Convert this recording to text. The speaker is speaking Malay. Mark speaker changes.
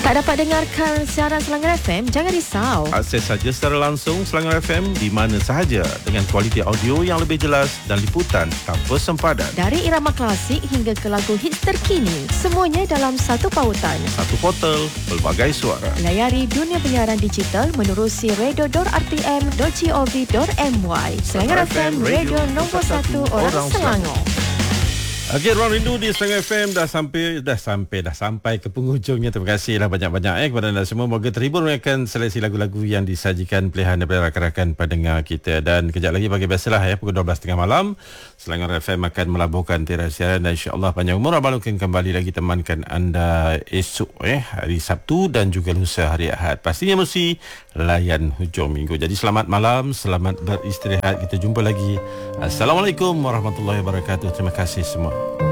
Speaker 1: Tak dapat dengarkan siaran Selangor FM? Jangan risau.
Speaker 2: Akses saja secara langsung Selangor FM di mana sahaja dengan kualiti audio yang lebih jelas dan liputan tanpa sempadan.
Speaker 1: Dari irama klasik hingga ke lagu hits terkini, semuanya dalam satu pautan.
Speaker 2: Satu portal, pelbagai suara.
Speaker 1: Layari dunia penyiaran digital menerusi radio.rtm.gov.my. Selangor FM, radio nombor 1 orang Selangor.
Speaker 2: Okey, Ruang Rindu di Selangor FM dah sampai ke penghujungnya. Terima kasihlah banyak-banyak kepada anda semua. Moga terhibur dengan seleksi lagu-lagu yang disajikan pilihan daripada rakan-rakan pendengar kita. Dan kejap lagi bagi biasalah pukul 12.30 malam Selangor FM akan melabuhkan tirai siaran dan insya-Allah panjang umur Abang Long kembali lagi temankan anda esok hari Sabtu dan juga lusa hari Ahad. Pastinya mesti layan hujung minggu. Jadi selamat malam, selamat beristirahat. Kita jumpa lagi. Assalamualaikum warahmatullahi wabarakatuh. Terima kasih semua.